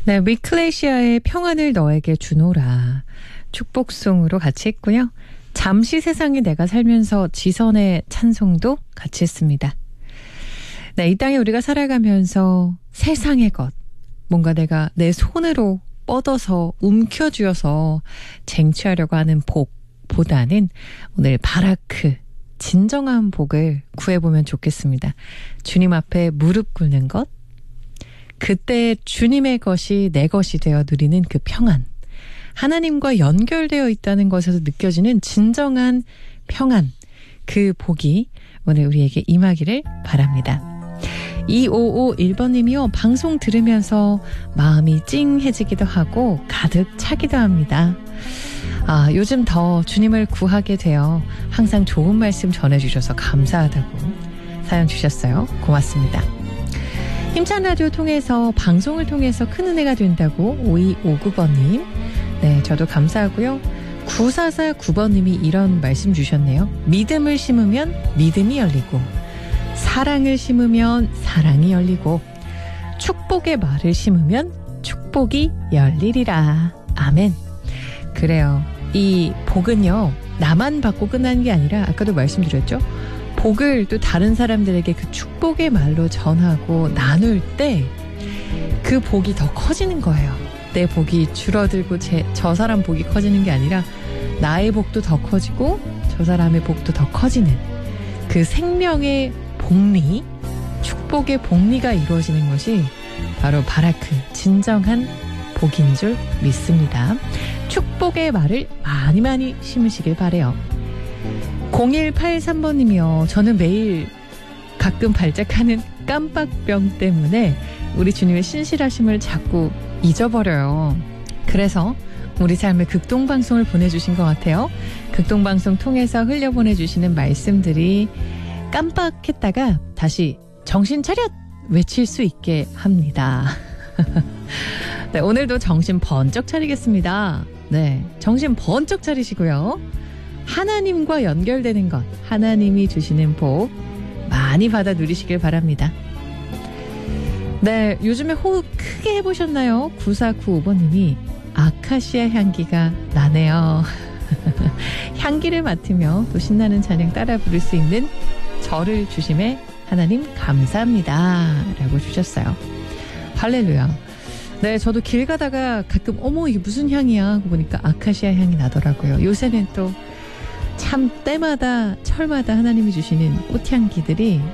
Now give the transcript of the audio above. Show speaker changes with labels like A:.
A: 네, 위클레시아의 평안을 너에게 주노라 축복송으로 같이 했고요. 잠시 세상에 내가 살면서 지선의 찬송도 같이 했습니다. 네, 이 땅에 우리가 살아가면서 세상의 것, 뭔가 내가 내 손으로 뻗어서 움켜쥐어서 쟁취하려고 하는 복보다는 오늘 바라크, 진정한 복을 구해보면 좋겠습니다. 주님 앞에 무릎 꿇는 것, 그때 주님의 것이 내 것이 되어 누리는 그 평안, 하나님과 연결되어 있다는 것에서 느껴지는 진정한 평안, 그 복이 오늘 우리에게 임하기를 바랍니다. 2551번님이요. 방송 들으면서 마음이 찡해지기도 하고 가득 차기도 합니다. 요즘 더 주님을 구하게 되어 항상 좋은 말씀 전해주셔서 감사하다고 사연 주셨어요. 고맙습니다. 힘찬 라디오 통해서 방송을 통해서 큰 은혜가 된다고 5259번님. 네, 저도 감사하고요. 9449번님이 이런 말씀 주셨네요. 믿음을 심으면 믿음이 열리고 사랑을 심으면 사랑이 열리고 축복의 말을 심으면 축복이 열리리라. 아멘. 그래요. 이 복은요, 나만 받고 끝나는 게 아니라 아까도 말씀드렸죠. 복을 또 다른 사람들에게 그 축복의 말로 전하고 나눌 때 그 복이 더 커지는 거예요. 내 복이 줄어들고 저 사람 복이 커지는 게 아니라 나의 복도 더 커지고 저 사람의 복도 더 커지는 그 생명의 복리, 축복의 복리가 이루어지는 것이 바로 바라크, 진정한 복인 줄 믿습니다. 축복의 말을 많이 많이 심으시길 바래요. 0183번님이요. 저는 매일 가끔 발작하는 깜빡병 때문에 우리 주님의 신실하심을 자꾸 잊어버려요. 그래서 우리 삶의 극동방송을 보내주신 것 같아요. 극동방송 통해서 흘려보내주시는 말씀들이 깜빡했다가 다시 정신 차렷 외칠 수 있게 합니다. 네, 오늘도 정신 번쩍 차리겠습니다. 네, 정신 번쩍 차리시고요. 하나님과 연결되는 것, 하나님이 주시는 복 많이 받아 누리시길 바랍니다. 네, 요즘에 호흡 크게 해보셨나요? 9495번님이 아카시아 향기가 나네요. 향기를 맡으며 또 신나는 찬양 따라 부를 수 있는 저를 주심에 하나님 감사합니다 라고 주셨어요. 할렐루야. 네, 저도 길 가다가 가끔 어머 이게 무슨 향이야 하고 보니까 아카시아 향이 나더라고요. 요새는 또 참 때마다 철마다 하나님이 주시는 꽃향기들이